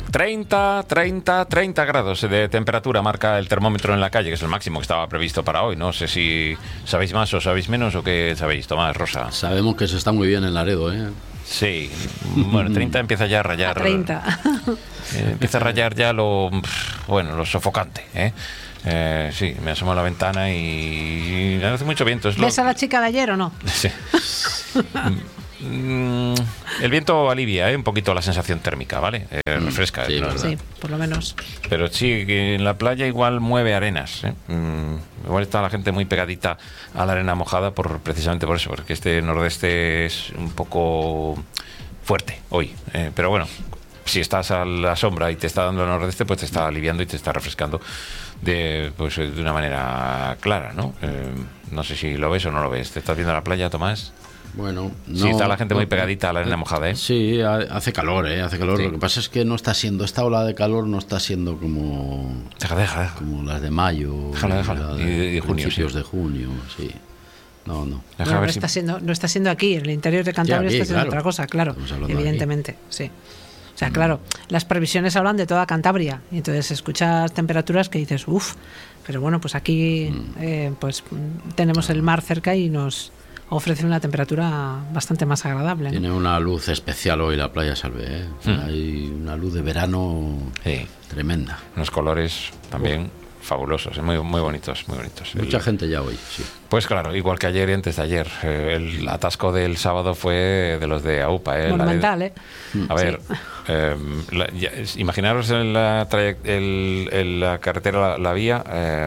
30 grados de temperatura marca el termómetro en la calle, que es el máximo que estaba previsto para hoy. No sé si sabéis más o sabéis menos o qué sabéis, Tomás, Rosa. Sabemos que se está muy bien en Laredo, ¿eh? Sí, bueno, 30 empieza ya a rayar. 30. Empieza a rayar ya lo sofocante, ¿eh? Sí, me asomo a la ventana y hace mucho viento. ¿Ves a la chica de ayer o no? Sí. El viento alivia un poquito la sensación térmica, ¿vale? Refresca, sí, ¿no? Sí, por lo menos. Pero sí, que en la playa igual mueve arenas, ¿eh? Igual está la gente muy pegadita a la arena mojada precisamente por eso, porque este nordeste es un poco fuerte hoy, pero bueno, si estás a la sombra y te está dando el nordeste, pues te está aliviando y te está refrescando de una manera clara, ¿no? No sé si lo ves o no lo ves. ¿Te estás viendo la playa, Tomás? Bueno, no, sí, está la gente muy pegadita a la arena mojada, ¿eh? Sí, hace calor, hace calor. Sí. Lo que pasa es que no está siendo, esta ola de calor no está siendo como deja. como las de mayo, déjala. Y junio, principios sí. de junio, sí. No. No está siendo aquí, en el interior de Cantabria, está siendo otra cosa, claro, evidentemente, sí. O sea, claro, las previsiones hablan de toda Cantabria y entonces escuchas temperaturas que dices, pero bueno, pues aquí pues tenemos el mar cerca y nos ofrece una temperatura bastante más agradable, ¿no? Tiene una luz especial hoy la playa Salve, ¿eh? Hay una luz de verano tremenda. Unos colores también fabulosos, muy, muy bonitos, muy bonitos. Mucha gente ya hoy, sí. Pues claro, igual que ayer y antes de ayer. El atasco del sábado fue de los de AUPA, monumental, ¿eh? A ver, imaginaros en la carretera, la vía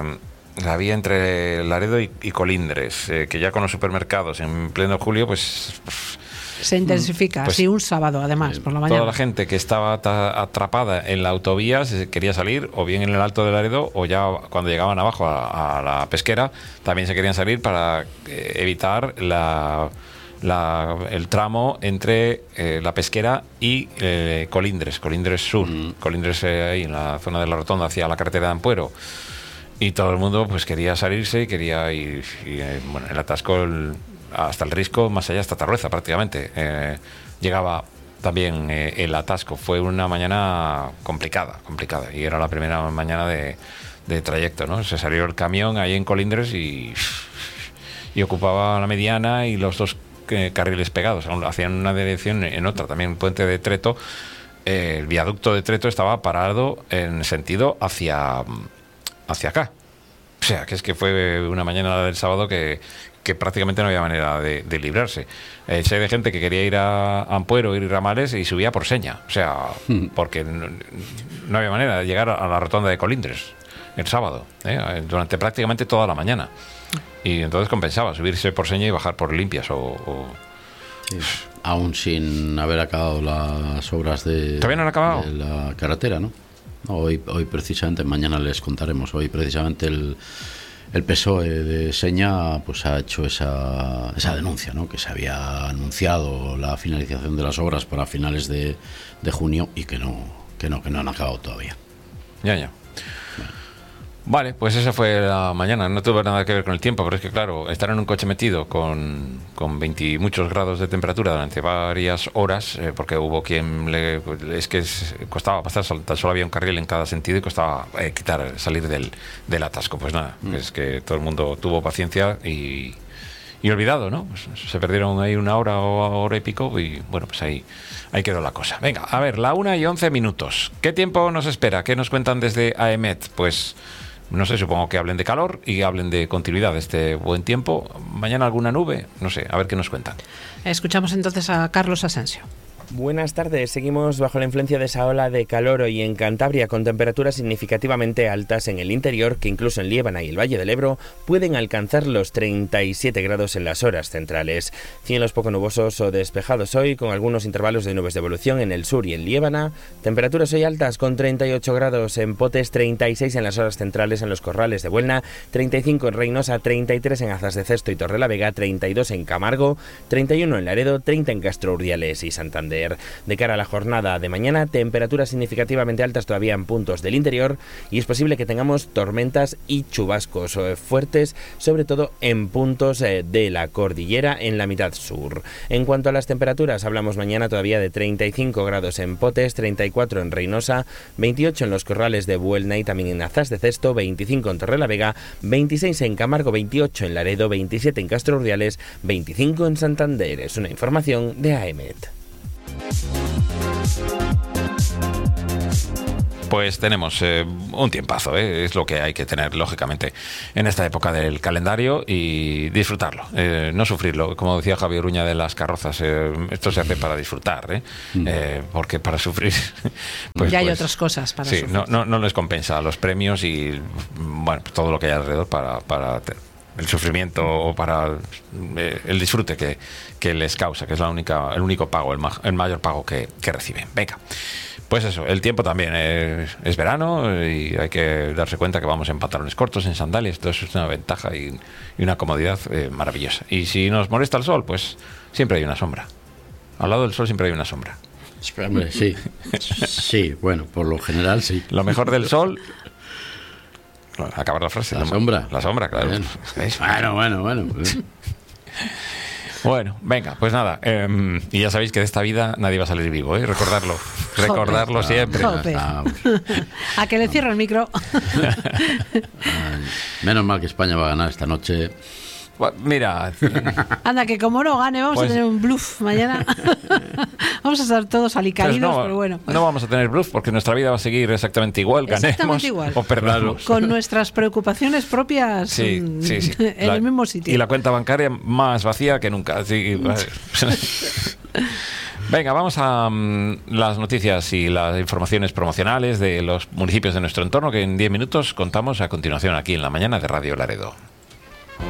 entre Laredo y Colindres, que ya con los supermercados en pleno julio, pues se intensifica, pues, sí, un sábado además, por la mañana. Toda la gente que estaba atrapada en la autovía quería salir, o bien en el Alto de Laredo, o ya cuando llegaban abajo a la pesquera, también se querían salir para evitar el tramo entre la pesquera y Colindres Sur, Colindres ahí en la zona de la rotonda hacia la carretera de Ampuero. Y todo el mundo pues quería salirse y quería ir, bueno, el atasco hasta el Risco, más allá hasta Tarrueza prácticamente. Llegaba también el atasco. Fue una mañana complicada, y era la primera mañana de trayecto, ¿no? Se salió el camión ahí en Colindres y ocupaba la mediana y los dos carriles pegados, hacían una dirección en otra, también Puente de Treto. El viaducto de Treto estaba parado en sentido hacia acá. O sea, que es que fue una mañana del sábado que prácticamente no había manera de librarse. Sé de gente que quería ir a Ampuero, ir a Ramales y subía por seña. O sea, porque no había manera de llegar a la rotonda de Colindres el sábado, durante prácticamente toda la mañana. Y entonces compensaba subirse por seña y bajar por Limpias Sí. Aún sin haber acabado las obras ¿Todavía no han acabado? De la carretera, ¿no? Hoy precisamente, mañana les contaremos, hoy precisamente el PSOE de Seña pues ha hecho esa denuncia, ¿no? Que se había anunciado la finalización de las obras para finales de junio y que no han acabado todavía. Ya. Vale, pues esa fue la mañana. No tuvo nada que ver con el tiempo, pero es que claro, estar en un coche metido con 20 y muchos grados de temperatura durante varias horas, porque hubo quien costaba pasar, tan solo había un carril en cada sentido y costaba salir del atasco. Pues nada, es que todo el mundo tuvo paciencia y olvidado, ¿no? Pues se perdieron ahí una hora o hora y pico y bueno, pues ahí quedó la cosa. Venga, a ver, 1:11. ¿Qué tiempo nos espera? ¿Qué nos cuentan desde AEMET? Pues no sé, supongo que hablen de calor y hablen de continuidad de este buen tiempo. Mañana alguna nube, no sé, a ver qué nos cuentan. Escuchamos entonces a Carlos Asensio. Buenas tardes, seguimos bajo la influencia de esa ola de calor hoy en Cantabria con temperaturas significativamente altas en el interior que incluso en Liébana y el Valle del Ebro pueden alcanzar los 37 grados en las horas centrales. Cielos poco nubosos o despejados hoy con algunos intervalos de nubes de evolución en el sur y en Liébana. Temperaturas hoy altas con 38 grados en Potes, 36 en las horas centrales en los Corrales de Buelna, 35 en Reynosa, 33 en Azas de Cesto y Torrelavega, 32 en Camargo, 31 en Laredo, 30 en Castro Urdiales y Santander. Santander. De cara a la jornada de mañana, temperaturas significativamente altas todavía en puntos del interior y es posible que tengamos tormentas y chubascos fuertes, sobre todo en puntos de la cordillera en la mitad sur. En cuanto a las temperaturas, hablamos mañana todavía de 35 grados en Potes, 34 en Reynosa, 28 en los Corrales de Buelna y también en Azás de Cesto, 25 en Torrelavega, 26 en Camargo, 28 en Laredo, 27 en Castro Urdiales, 25 en Santander. Es una información de AEMET. Pues tenemos un tiempazo, es lo que hay que tener, lógicamente, en esta época del calendario y disfrutarlo, no sufrirlo. Como decía Javier Uña de las carrozas, esto se hace para disfrutar, porque para sufrir... pues, ya hay otras cosas para sufrir. No les compensa los premios y bueno, todo lo que hay alrededor para el sufrimiento o para el disfrute que les causa, que es el único pago, el mayor pago que reciben. Venga. Pues eso, el tiempo también es verano y hay que darse cuenta que vamos en pantalones cortos, en sandalias, todo eso es una ventaja y una comodidad maravillosa. Y si nos molesta el sol, pues siempre hay una sombra. Al lado del sol siempre hay una sombra. Hombre, sí. Sí, bueno, por lo general sí. Lo mejor del sol... Acabar la frase. La sombra. La sombra, claro. Bueno. Bueno, venga, pues nada. Y ya sabéis que de esta vida nadie va a salir vivo, ¿eh? Recordarlo siempre. A que le cierro el micro. Menos mal que España va a ganar esta noche. Mira. Anda, que como no gane, vamos a tener un bluff mañana. Vamos a estar todos alicaídos, pero bueno. No vamos a tener bluff porque nuestra vida va a seguir exactamente igual, ganemos o perdamos. Con nuestras preocupaciones propias en el mismo sitio. Y la cuenta bancaria más vacía que nunca. Sí, Venga, vamos a las noticias y las informaciones promocionales de los municipios de nuestro entorno que en 10 minutos contamos a continuación aquí en la mañana de Radio Laredo.